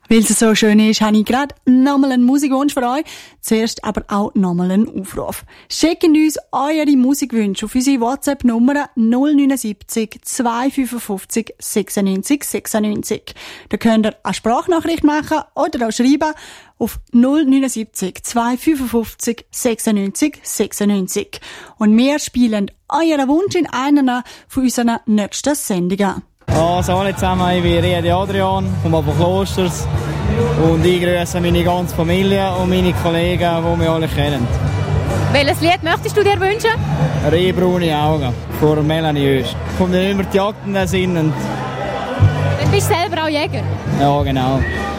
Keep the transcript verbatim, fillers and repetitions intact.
Weil es so schön ist, habe ich gerade nochmal einen Musikwunsch für euch. Zuerst aber auch nochmal einen Aufruf. Schickt uns eure Musikwünsche auf unsere WhatsApp-Nummer null neun sieben zwei fünf fünf sechs neun sechs neun. Da könnt ihr eine Sprachnachricht machen oder auch schreiben auf null neun sieben zwei fünf fünf sechs neun sechs neun. Und wir spielen euren Wunsch in einer von unseren nächsten Sendungen. Also alle zusammen, ich bin Riedi Adrian vom Oberklosters und ich grüße meine ganze Familie und meine Kollegen, die mich alle kennen. Welches Lied möchtest du dir wünschen? Rehbraune Augen von Melanie Öst. Kommt dann immer die Jagden in den Sinn. Dann bist du selber auch Jäger? Ja, genau.